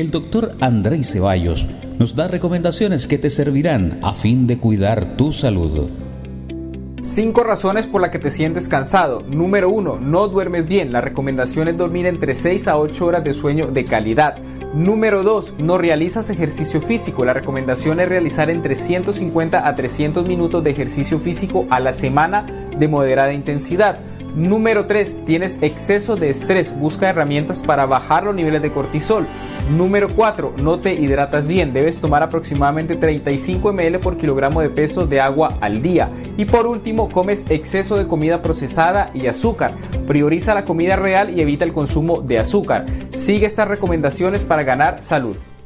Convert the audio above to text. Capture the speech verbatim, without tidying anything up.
el doctor Andrei Ceballos nos da recomendaciones que te servirán a fin de cuidar tu salud. Cinco razones por las que te sientes cansado. Número uno, no duermes bien. La recomendación es dormir entre seis a ocho horas de sueño de calidad. Número dos, no realizas ejercicio físico. La recomendación es realizar entre ciento cincuenta a trescientos minutos de ejercicio físico a la semana de moderada intensidad. Número tres, tienes exceso de estrés. Busca herramientas para bajar los niveles de cortisol. Número cuatro, no te hidratas bien. Debes tomar aproximadamente treinta y cinco mililitros por kilogramo de peso de agua al día. Y por último, comes exceso de comida procesada y azúcar. Prioriza la comida real y evita el consumo de azúcar. Sigue estas recomendaciones para ganar salud.